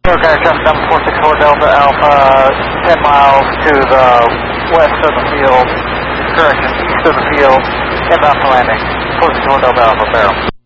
Okay, traffic number 464 Delta Alpha, 10 miles to the west of the field, correction, east of the field, inbound for landing, 464 Delta Alpha, barrel.